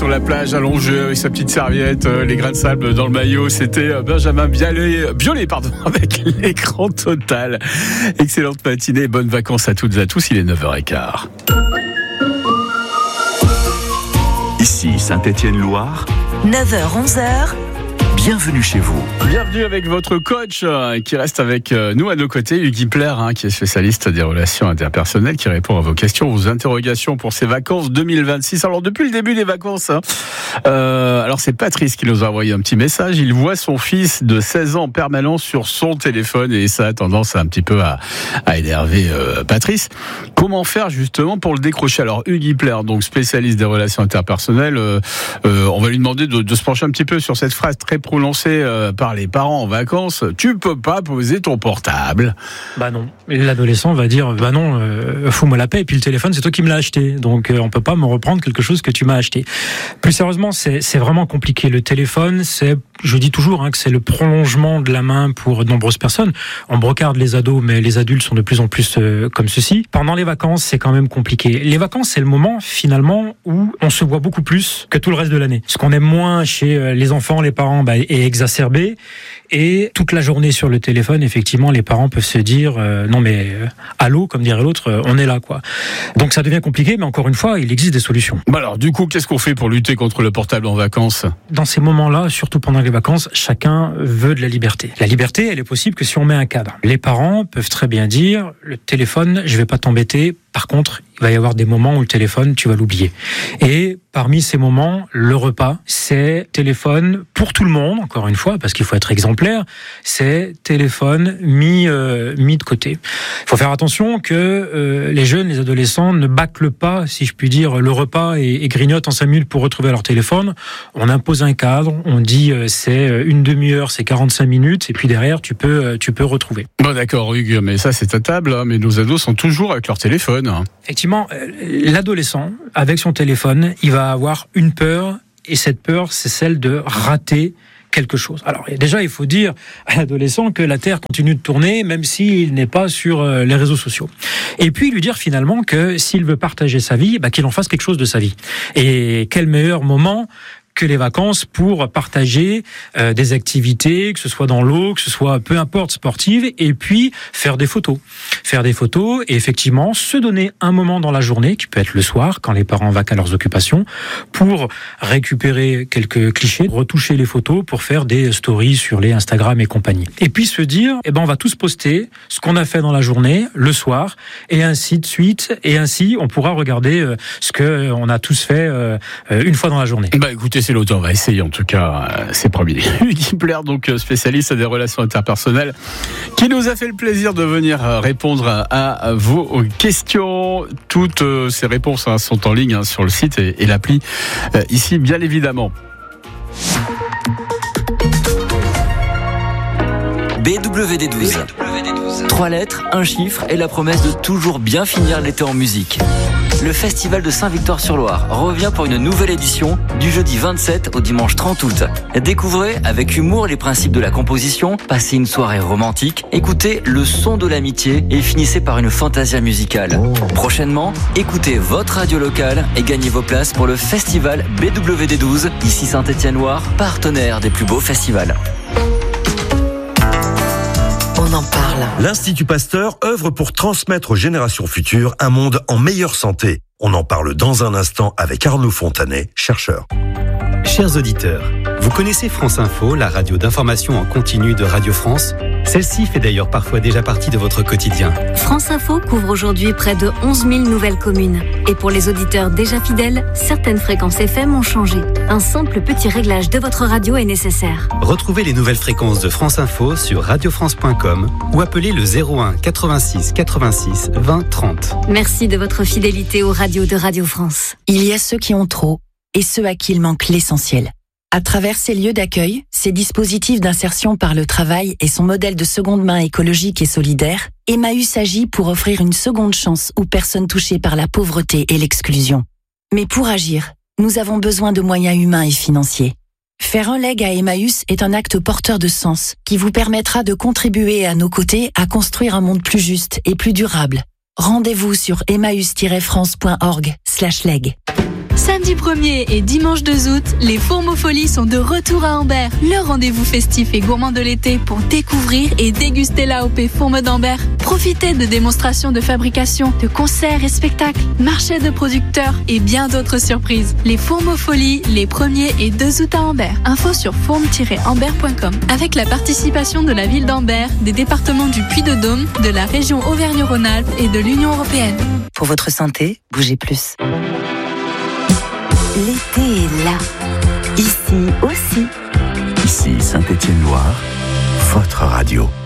sur la plage allongé avec sa petite serviette, les grains de sable dans le maillot. C'était Benjamin Biolay, avec l'écran total. Excellente matinée, bonnes vacances à toutes et à tous. Il est 9h15. Ici Saint-Étienne-Loire, 9h-11h. bienvenue chez vous. Bienvenue avec votre coach qui reste avec nous à nos côtés, Hugues Hippler, qui est spécialiste des relations interpersonnelles, qui répond à vos questions, vos interrogations pour ces vacances 2026. Alors depuis le début des vacances, alors c'est Patrice qui nous a envoyé un petit message. Il voit son fils de 16 ans en permanence sur son téléphone et ça a tendance un petit peu à énerver Patrice. Comment faire justement pour le décrocher? Alors Hugues Hippler, donc spécialiste des relations interpersonnelles, on va lui demander de se pencher un petit peu sur cette phrase très prononcée par les parents en vacances. Tu peux pas poser ton portable. Bah non. Et l'adolescent va dire bah non, fous-moi la paix. Et puis le téléphone, c'est toi qui me l'as acheté. Donc on peut pas me reprendre quelque chose que tu m'as acheté. Plus sérieusement, c'est vraiment compliqué. Le téléphone, je dis toujours que c'est le prolongement de la main pour de nombreuses personnes. On brocarde les ados, mais les adultes sont de plus en plus comme ceci. Pendant les vacances, c'est quand même compliqué. Les vacances, c'est le moment finalement où on se voit beaucoup plus que tout le reste de l'année. Ce qu'on aime moins chez les enfants, les parents, est exacerbé. Et toute la journée sur le téléphone, effectivement, les parents peuvent se dire non mais allô, comme dirait l'autre, on est là quoi. Donc ça devient compliqué, mais encore une fois, il existe des solutions. Alors du coup, qu'est-ce qu'on fait pour lutter contre le portable en vacances? Dans ces moments-là, surtout pendant les vacances, chacun veut de la liberté. La liberté, elle est possible que si on met un cadre. Les parents peuvent très bien dire le téléphone, je vais pas t'embêter. Par contre, il va y avoir des moments où le téléphone, tu vas l'oublier. Et parmi ces moments, le repas, c'est téléphone pour tout le monde, encore une fois, parce qu'il faut être exemplaire, c'est téléphone mis de côté. Il faut faire attention que les jeunes, les adolescents ne bâclent pas, si je puis dire, le repas et grignotent en 5 minutes pour retrouver leur téléphone. On impose un cadre, on dit c'est une demi-heure, c'est 45 minutes, et puis derrière, tu peux retrouver. Bon d'accord Hugues, mais ça c'est à table, mais nos ados sont toujours avec leur téléphone. Effectivement, l'adolescent, avec son téléphone, il va avoir une peur, et cette peur, c'est celle de rater quelque chose. Alors déjà, il faut dire à l'adolescent que la Terre continue de tourner, même s'il n'est pas sur les réseaux sociaux. Et puis lui dire finalement que s'il veut partager sa vie, qu'il en fasse quelque chose de sa vie. Et quel meilleur moment que les vacances pour partager des activités, que ce soit dans l'eau, que ce soit peu importe sportive, et puis faire des photos. Faire des photos et effectivement se donner un moment dans la journée, qui peut être le soir, quand les parents vaquent à leurs occupations, pour récupérer quelques clichés, retoucher les photos pour faire des stories sur les Instagram et compagnie. Et puis se dire, on va tous poster ce qu'on a fait dans la journée, le soir, et ainsi de suite, et ainsi on pourra regarder ce que on a tous fait une fois dans la journée. Écoutez, c'est l'automne, on va essayer en tout cas, c'est promis. Hugues Hippler, donc spécialiste des relations interpersonnelles, qui nous a fait le plaisir de venir répondre à vos questions. Toutes ces réponses sont en ligne sur le site et l'appli ici, bien évidemment. BWD12. 3 lettres, un chiffre et la promesse de toujours bien finir l'été en musique. Le Festival de Saint-Victor-sur-Loire revient pour une nouvelle édition du jeudi 27 au dimanche 30 août. Découvrez avec humour les principes de la composition, passez une soirée romantique, écoutez le son de l'amitié et finissez par une fantasia musicale. Prochainement, écoutez votre radio locale et gagnez vos places pour le Festival BWD12, ici Saint-Étienne-Loire, partenaire des plus beaux festivals. On en parle. L'Institut Pasteur œuvre pour transmettre aux générations futures un monde en meilleure santé. On en parle dans un instant avec Arnaud Fontanet, chercheur. Chers auditeurs, vous connaissez France Info, la radio d'information en continu de Radio France? Celle-ci fait d'ailleurs parfois déjà partie de votre quotidien. France Info couvre aujourd'hui près de 11 000 nouvelles communes. Et pour les auditeurs déjà fidèles, certaines fréquences FM ont changé. Un simple petit réglage de votre radio est nécessaire. Retrouvez les nouvelles fréquences de France Info sur radiofrance.com ou appelez le 01 86 86 20 30. Merci de votre fidélité aux radios de Radio France. Il y a ceux qui ont trop et ceux à qui il manque l'essentiel. À travers ces lieux d'accueil, ces dispositifs d'insertion par le travail et son modèle de seconde main écologique et solidaire, Emmaüs agit pour offrir une seconde chance aux personnes touchées par la pauvreté et l'exclusion. Mais pour agir, nous avons besoin de moyens humains et financiers. Faire un leg à Emmaüs est un acte porteur de sens qui vous permettra de contribuer à nos côtés à construire un monde plus juste et plus durable. Rendez-vous sur emmaüs-france.org/leg. Samedi 1er et dimanche 2 août, les Fourmopholies sont de retour à Ambert. Le rendez-vous festif et gourmand de l'été pour découvrir et déguster l'AOP Fourme d'Ambert. Profitez de démonstrations de fabrication, de concerts et spectacles, marchés de producteurs et bien d'autres surprises. Les Fourmopholies, les 1er et 2 août à Ambert. Info sur fourme-ambert.com. Avec la participation de la ville d'Ambert, des départements du Puy-de-Dôme, de la région Auvergne-Rhône-Alpes et de l'Union européenne. Pour votre santé, bougez plus. L'été est là. Ici aussi. Ici Saint-Étienne-Loire, votre radio.